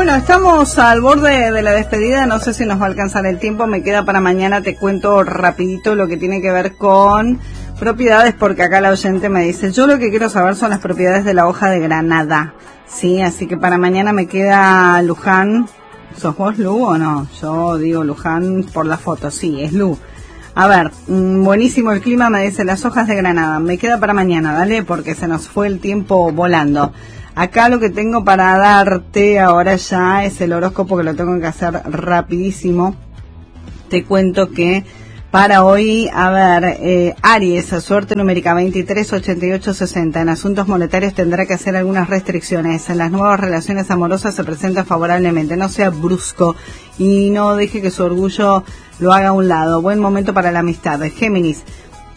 Bueno, estamos al borde de la despedida, no sé si nos va a alcanzar el tiempo, me queda para mañana, te cuento rapidito lo que tiene que ver con propiedades, porque acá la oyente me dice, yo lo que quiero saber son las propiedades de la hoja de granada, sí, así que para mañana me queda Luján. ¿Sos vos, Lu, o no? Yo digo Luján por la foto, sí, es Lu. A ver, buenísimo el clima, me dice las hojas de granada, me queda para mañana, dale, porque se nos fue el tiempo volando. Acá lo que tengo para darte ahora ya es el horóscopo, que lo tengo que hacer rapidísimo. Te cuento que para hoy, a ver, Aries, suerte numérica 23, 88, 60. En asuntos monetarios tendrá que hacer algunas restricciones. En las nuevas relaciones amorosas se presenta favorablemente. No sea brusco y no deje que su orgullo lo haga a un lado. Buen momento para la amistad. Géminis.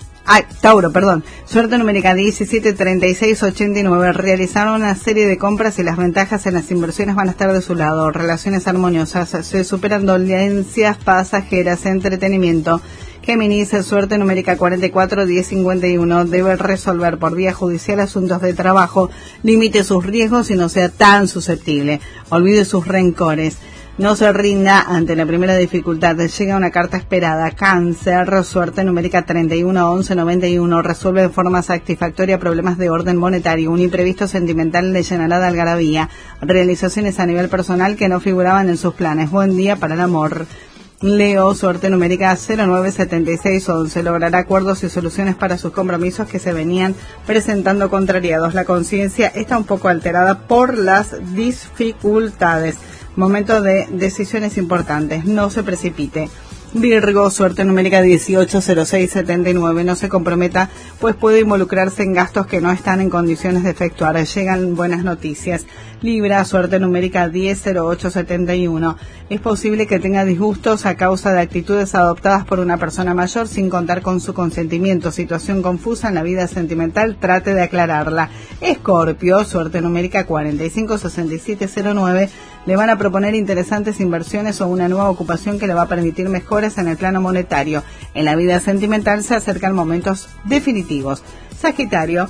Tauro, perdón. Suerte numérica 17, 36, 89. Realizaron una serie de compras y las ventajas en las inversiones van a estar de su lado. Relaciones armoniosas. Se superan dolencias pasajeras. Entretenimiento. Géminis, suerte numérica 44, 10, 51. Debe resolver por vía judicial asuntos de trabajo. Limite sus riesgos y no sea tan susceptible. Olvide sus rencores. No se rinda ante la primera dificultad. Llega una carta esperada. Cáncer, suerte numérica 31, 11, 91. Resuelve de forma satisfactoria problemas de orden monetario. Un imprevisto sentimental le llenará de algarabía. Realizaciones a nivel personal que no figuraban en sus planes. Buen día para el amor. Leo, suerte numérica 09, 76, 11. Logrará acuerdos y soluciones para sus compromisos que se venían presentando contrariados. La conciencia está un poco alterada por las dificultades. Momento de decisiones importantes, no se precipite. Virgo, suerte numérica 18, 06, 79. No se comprometa, pues puede involucrarse en gastos que no están en condiciones de efectuar. Llegan buenas noticias. Libra, suerte numérica 10, 08, 71. Es posible que tenga disgustos a causa de actitudes adoptadas por una persona mayor sin contar con su consentimiento. Situación confusa en la vida sentimental, trate de aclararla. Escorpio, suerte numérica 45, 67, 09. Le van a proponer interesantes inversiones o una nueva ocupación que le va a permitir mejoras en el plano monetario. En la vida sentimental se acercan momentos definitivos. Sagitario,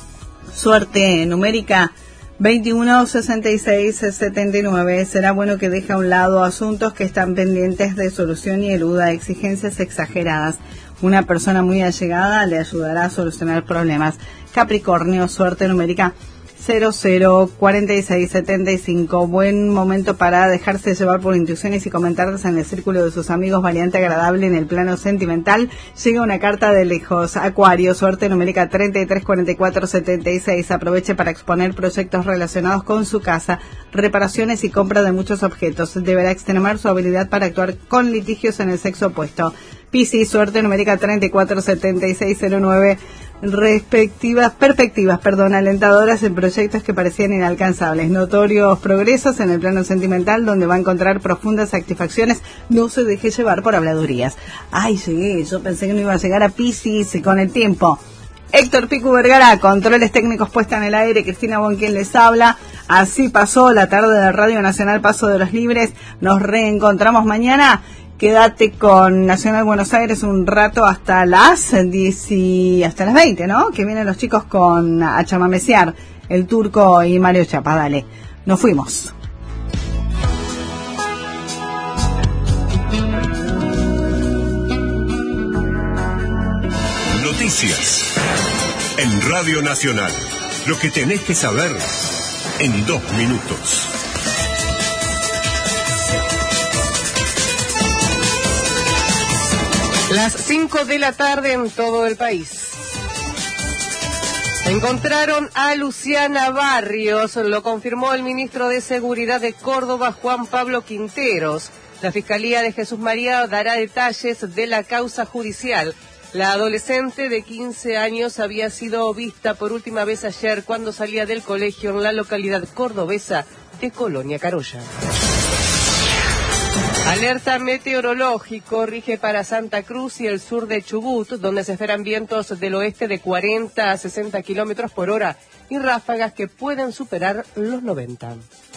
suerte numérica 21, 66, 79. Será bueno que deje a un lado asuntos que están pendientes de solución y eluda exigencias exageradas. Una persona muy allegada le ayudará a solucionar problemas. Capricornio, suerte numérica 00, 46, 75. Buen momento para dejarse llevar por intuiciones y comentarios en el círculo de sus amigos. Variante agradable en el plano sentimental. Llega una carta de lejos. Acuario, suerte numérica 33, 44, 76. Aproveche para exponer proyectos relacionados con su casa, reparaciones y compra de muchos objetos. Deberá extremar su habilidad para actuar con litigios en el sexo opuesto. Piscis, suerte numérica 34, 76, 09. Perspectivas, alentadoras en proyectos que parecían inalcanzables. Notorios progresos en el plano sentimental, donde va a encontrar profundas satisfacciones. No se deje llevar por habladurías. Ay, llegué, yo pensé que no iba a llegar a Piscis con el tiempo. Héctor Picu Vergara, controles técnicos puesta en el aire. Cristina Bon, quien les habla. Así pasó la tarde de Radio Nacional Paso de los Libres. Nos reencontramos mañana. Quédate con Nacional Buenos Aires un rato hasta las 10 y hasta las 20, ¿no? Que vienen los chicos con a chamamesear, el Turco y Mario Chapa. Dale, nos fuimos. Noticias en Radio Nacional. Lo que tenés que saber en 2 minutos. Las 5 de la tarde en todo el país. Encontraron a Luciana Barrios, lo confirmó el ministro de Seguridad de Córdoba, Juan Pablo Quinteros. La Fiscalía de Jesús María dará detalles de la causa judicial. La adolescente de 15 años había sido vista por última vez ayer cuando salía del colegio en la localidad cordobesa de Colonia Carolla. Alerta meteorológico rige para Santa Cruz y el sur de Chubut, donde se esperan vientos del oeste de 40 a 60 kilómetros por hora y ráfagas que pueden superar los 90.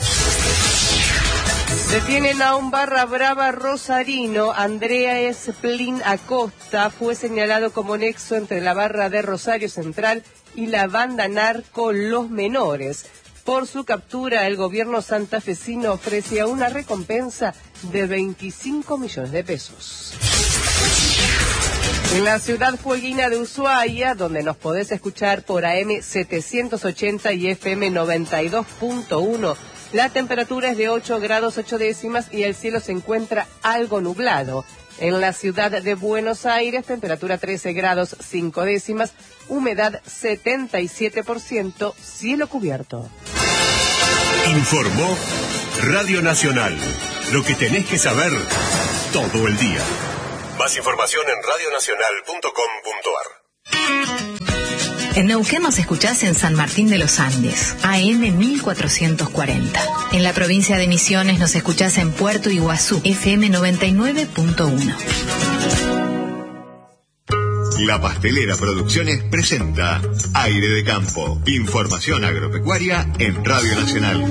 Detienen a un barra brava rosarino. Andrea Esplin Acosta fue señalado como nexo entre la barra de Rosario Central y la banda narco Los Menores. Por su captura, el gobierno santafesino ofrecía una recompensa de 25 millones de pesos. En la ciudad fueguina de Ushuaia, donde nos podés escuchar por AM 780 y FM 92.1, la temperatura es de 8 grados 8 décimas y el cielo se encuentra algo nublado. En la ciudad de Buenos Aires, temperatura 13 grados 5 décimas, humedad 77%, cielo cubierto. Informó Radio Nacional. Lo que tenés que saber todo el día. Más información en radionacional.com.ar. En Neuquén nos escuchás en San Martín de los Andes, AM 1440. En la provincia de Misiones nos escuchás en Puerto Iguazú, FM 99.1. La Pastelera Producciones presenta Aire de Campo. Información agropecuaria en Radio Nacional.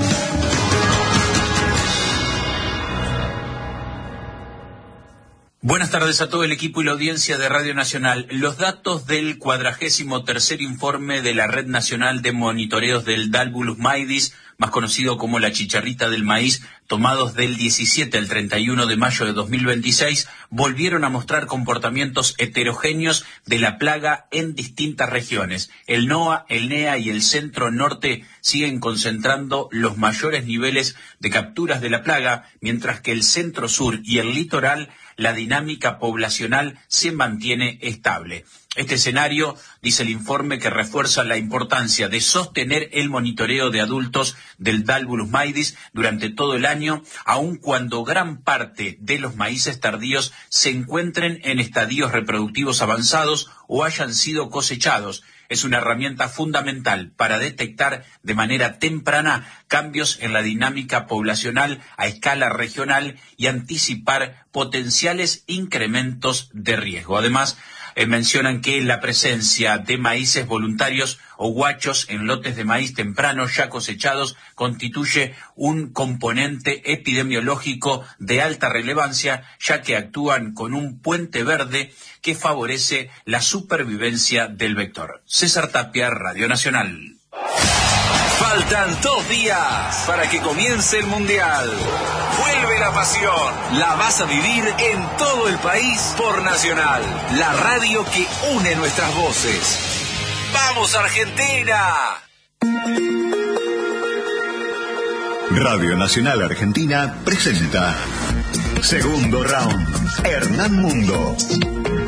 Buenas tardes a todo el equipo y la audiencia de Radio Nacional. Los datos del 43º informe de la Red Nacional de Monitoreos del Dalbulus maidis, más conocido como la chicharrita del maíz, tomados del 17 al 31 de mayo de 2026, volvieron a mostrar comportamientos heterogéneos de la plaga en distintas regiones. El NOA, el NEA y el Centro Norte siguen concentrando los mayores niveles de capturas de la plaga, mientras que el Centro Sur y el Litoral, la dinámica poblacional se mantiene estable. Este escenario, dice el informe, que refuerza la importancia de sostener el monitoreo de adultos del Dalbulus maidis durante todo el año, aun cuando gran parte de los maíces tardíos se encuentren en estadios reproductivos avanzados o hayan sido cosechados. Es una herramienta fundamental para detectar de manera temprana cambios en la dinámica poblacional a escala regional y anticipar potenciales incrementos de riesgo. Además, mencionan que la presencia de maíces voluntarios o guachos en lotes de maíz tempranos ya cosechados constituye un componente epidemiológico de alta relevancia, ya que actúan con un puente verde que favorece la supervivencia del vector. César Tapia, Radio Nacional. Faltan 2 días para que comience el Mundial. Vuelve la pasión. La vas a vivir en todo el país por Nacional, la radio que une nuestras voces. ¡Vamos, Argentina! Radio Nacional Argentina presenta Segundo Round. Hernán Mundo.